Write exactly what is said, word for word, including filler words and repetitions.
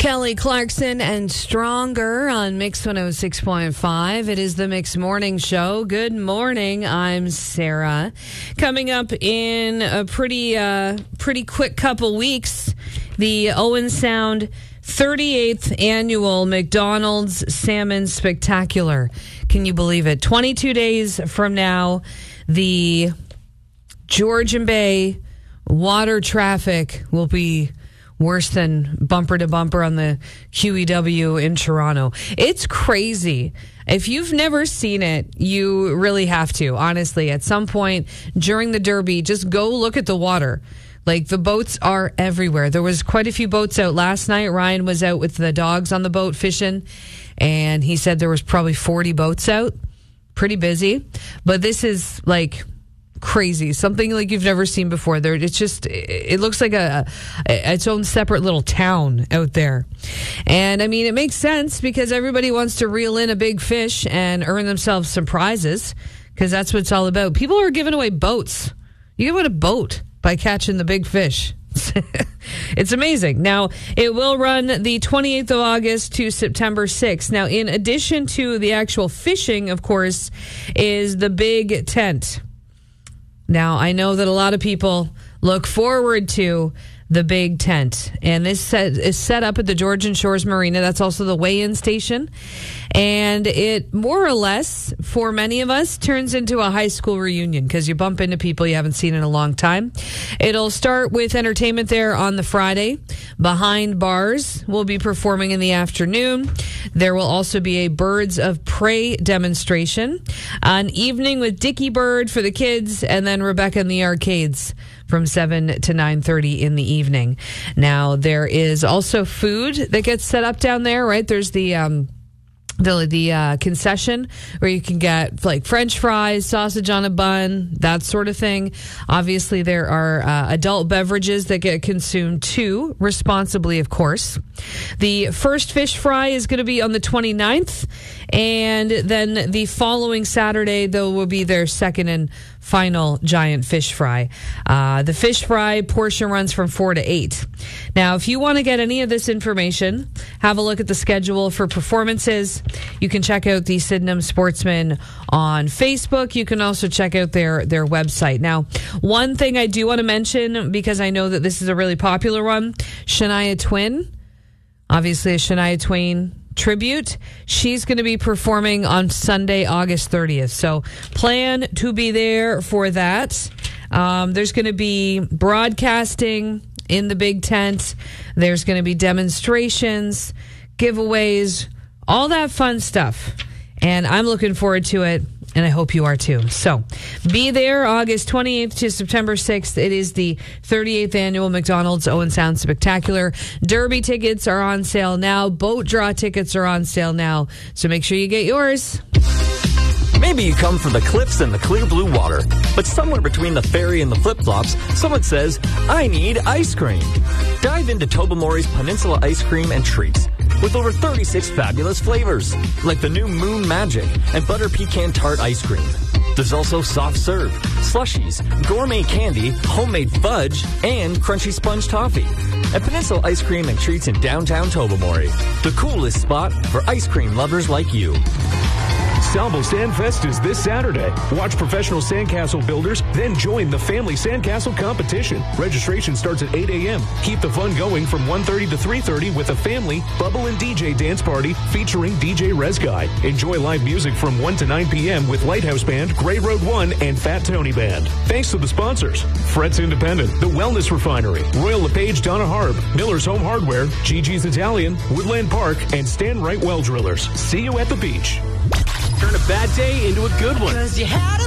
Kelly Clarkson and Stronger on Mix one oh six point five. It is the Mix Morning Show. Good morning. I'm Sarah. Coming up in a pretty, uh, pretty quick couple weeks, the Owen Sound thirty-eighth annual McDonald's Salmon Spectacular. Can you believe it? twenty-two days from now, the Georgian Bay water traffic will be worse than bumper to bumper on the Q E W in Toronto. It's crazy. If you've never seen it, you really have to. Honestly, at some point during the Derby, just go look at the water. Like, the boats are everywhere. There was quite a few boats out last night. Ryan was out with the dogs on the boat fishing, and he said there was probably forty boats out. Pretty busy. But this is like crazy, something like you've never seen before. There, it's just, it looks like a, a its own separate little town out there. And I mean, it makes sense because everybody wants to reel in a big fish and earn themselves some prizes, because that's what it's all about. People are giving away boats. You give away a boat by catching the big fish. It's amazing. Now, it will run the twenty-eighth of August to September sixth. Now, in addition to the actual fishing, of course, is the big tent. Now, I know that a lot of people look forward to the big tent, and this set, is set up at the Georgian Shores Marina. That's also the weigh-in station, and it more or less, for many of us, turns into a high school reunion because you bump into people you haven't seen in a long time. It'll start with entertainment there on the Friday. Behind Bars will be performing in the afternoon. There will also be a Birds of Prey demonstration, an evening with Dickie Bird for the kids, and then Rebecca in the Arcades from seven to nine thirty in the evening. Now, there is also food that gets set up down there, right? There's the um, the the uh, concession where you can get like French fries, sausage on a bun, that sort of thing. Obviously, there are uh, adult beverages that get consumed too, responsibly, of course. The first fish fry is going to be on the twenty-ninth, and then the following Saturday, there will be their second and final giant fish fry. Uh, the fish fry portion runs from four to eight. Now, if you want to get any of this information, have a look at the schedule for performances. You can check out the Sydenham Sportsman on Facebook. You can also check out their, their website. Now, one thing I do want to mention, because I know that this is a really popular one, Shania Twain, obviously a Shania Twain tribute. She's going to be performing on Sunday, August thirtieth. So plan to be there for that. Um, there's going to be broadcasting in the big tent. There's going to be demonstrations, giveaways, all that fun stuff. And I'm looking forward to it, and I hope you are too. So be there August twenty-eighth to September sixth. It is the thirty-eighth annual McDonald's Owen Sound Spectacular. Derby tickets are on sale now. Boat draw tickets are on sale now. So make sure you get yours. Maybe you come for the cliffs and the clear blue water, but somewhere between the ferry and the flip-flops, someone says, I need ice cream. Dive into Tobermory's Peninsula Ice Cream and Treats with over thirty-six fabulous flavors, like the new Moon Magic and Butter Pecan Tart Ice Cream. There's also soft serve, slushies, gourmet candy, homemade fudge, and crunchy sponge toffee. At Peninsula Ice Cream and Treats in downtown Tobermory, the coolest spot for ice cream lovers like you. Salvo Sandfest is this Saturday. Watch professional sandcastle builders, then join the family sandcastle competition. Registration starts at eight a.m. Keep the fun going from one thirty to three thirty with a family bubble and D J dance party featuring D J Res Guy. Enjoy live music from one to nine p.m. with Lighthouse Band, Grey Road One, and Fat Tony Band. Thanks to the sponsors: Fretz Independent, The Wellness Refinery, Royal LePage Donna Harb, Miller's Home Hardware, Gigi's Italian, Woodland Park, and Stan Wright Well Drillers. See you at the beach. Turn a bad day into a good one.